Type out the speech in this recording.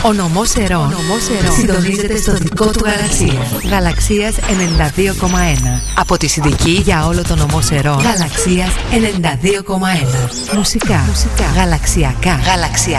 Ο νομός Ερών συντονίζεται στο δικό του γαλαξία. Γαλαξίας 92,1. Από τη Συνδική για όλο το νομό Ερών. Γαλαξίας 92,1. Μουσικά. Γαλαξιακά.